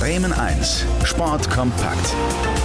Bremen 1, Sport kompakt.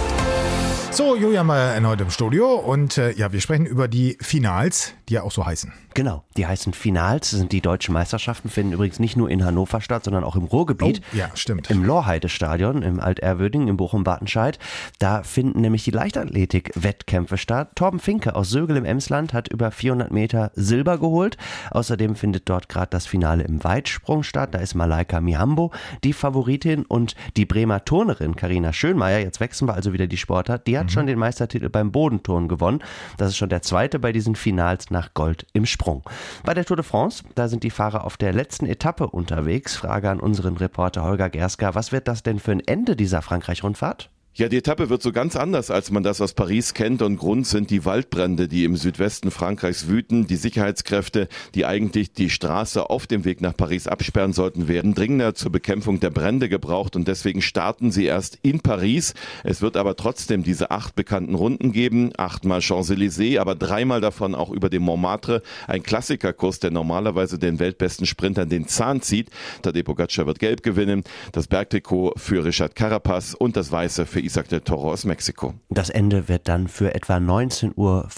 So, Julian Mayer erneut im Studio und wir sprechen über die Finals, die ja auch so heißen. Genau, die heißen Finals, das sind die deutschen Meisterschaften, finden übrigens nicht nur in Hannover statt, sondern auch im Ruhrgebiet. Oh, ja, stimmt. Im Lorheide-Stadion, im Altehrwördingen, in Bochum-Bartenscheid. Da finden nämlich die Leichtathletik-Wettkämpfe statt. Torben Finke aus Sögel im Emsland hat über 400 Meter Silber geholt. Außerdem findet dort gerade das Finale im Weitsprung statt. Da ist Malaika Mihambo die Favoritin und die Bremer Turnerin Carina Schönmeier, jetzt wechseln wir also wieder die Sportart, die hat schon den Meistertitel beim Bodenturnen gewonnen. Das ist schon der zweite bei diesen Finals nach Gold im Sprung. Bei der Tour de France, da sind die Fahrer auf der letzten Etappe unterwegs. Frage an unseren Reporter Holger Gerska, was wird das denn für ein Ende dieser Frankreich-Rundfahrt? Ja, die Etappe wird so ganz anders, als man das aus Paris kennt, und Grund sind die Waldbrände, die im Südwesten Frankreichs wüten. Die Sicherheitskräfte, die eigentlich die Straße auf dem Weg nach Paris absperren sollten, werden dringender zur Bekämpfung der Brände gebraucht und deswegen starten sie erst in Paris. Es wird aber trotzdem diese 8 bekannten Runden geben, 8-mal Champs-Élysées, aber 3-mal davon auch über den Montmartre, ein Klassikerkurs, der normalerweise den weltbesten Sprintern den Zahn zieht. Tadej Pogačar wird gelb gewinnen, das Bergtrikot für Richard Carapaz und das weiße für Isaac del Toro aus Mexiko. Das Ende wird dann für etwa 19:45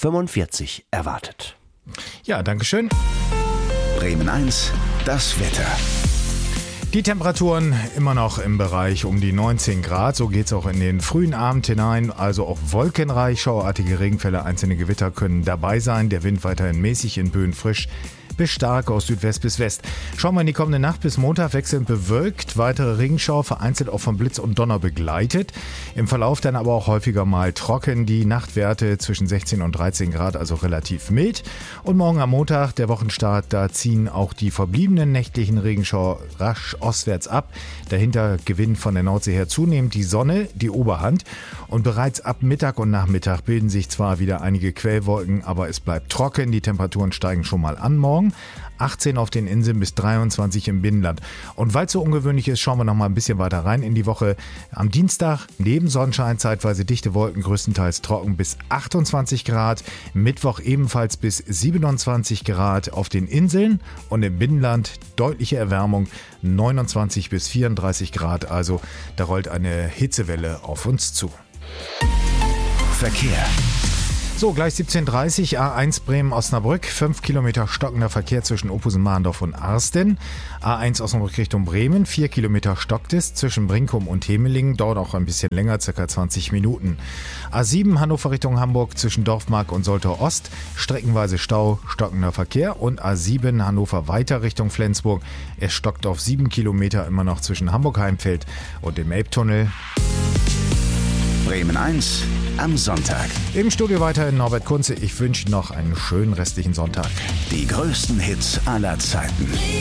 Uhr erwartet. Ja, dankeschön. Bremen 1, das Wetter. Die Temperaturen immer noch im Bereich um die 19 Grad. So geht es auch in den frühen Abend hinein. Also auch wolkenreich, schauerartige Regenfälle, einzelne Gewitter können dabei sein. Der Wind weiterhin mäßig, in Böen frisch bis stark aus Südwest bis West. Schauen wir in die kommende Nacht bis Montag, wechselnd bewölkt. Weitere Regenschauer, vereinzelt auch von Blitz und Donner begleitet. Im Verlauf dann aber auch häufiger mal trocken. Die Nachtwerte zwischen 16 und 13 Grad, also relativ mild. Und morgen am Montag, der Wochenstart, da ziehen auch die verbliebenen nächtlichen Regenschauer rasch ostwärts ab. Dahinter gewinnt von der Nordsee her zunehmend die Sonne die Oberhand. Und bereits ab Mittag und Nachmittag bilden sich zwar wieder einige Quellwolken, aber es bleibt trocken. Die Temperaturen steigen schon mal an morgen. 18 auf den Inseln bis 23 im Binnenland. Und weil es so ungewöhnlich ist, schauen wir noch mal ein bisschen weiter rein in die Woche. Am Dienstag neben Sonnenschein zeitweise dichte Wolken, größtenteils trocken bis 28 Grad. Mittwoch ebenfalls bis 27 Grad auf den Inseln und im Binnenland deutliche Erwärmung, 29 bis 34 Grad. Also da rollt eine Hitzewelle auf uns zu. Verkehr. So, gleich 17:30 A1 Bremen-Osnabrück, 5 Kilometer stockender Verkehr zwischen Opusen-Mahndorf und Arsten. A1 Osnabrück Richtung Bremen, 4 Kilometer stockt es zwischen Brinkum und Hemelingen, dauert auch ein bisschen länger, ca. 20 Minuten. A7 Hannover Richtung Hamburg zwischen Dorfmark und Soltau Ost, streckenweise Stau, stockender Verkehr. Und A7 Hannover weiter Richtung Flensburg, es stockt auf 7 Kilometer immer noch zwischen Hamburg-Heimfeld und dem Elbtunnel. Bremen 1 am Sonntag. Im Studio weiterhin Norbert Kunze. Ich wünsche noch einen schönen restlichen Sonntag. Die größten Hits aller Zeiten.